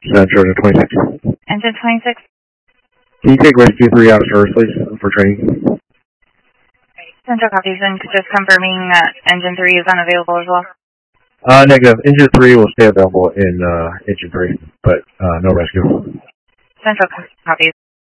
Georgia 26. Engine 26. Can you take rescue 3 out of service, please, for training? Central copies, and just confirming that engine 3 is unavailable as well. Negative. Engine 3 will stay available in engine 3, but no rescue. Central copies.